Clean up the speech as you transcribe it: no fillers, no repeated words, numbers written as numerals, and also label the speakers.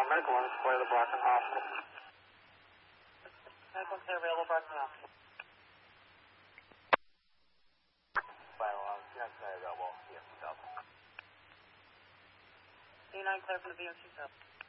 Speaker 1: Medical 1 is clear to Brockton Hospital.
Speaker 2: Medical clear available, Brockton Hospital.
Speaker 3: 现在的往 BMC
Speaker 2: D9 clear for the BMC sub.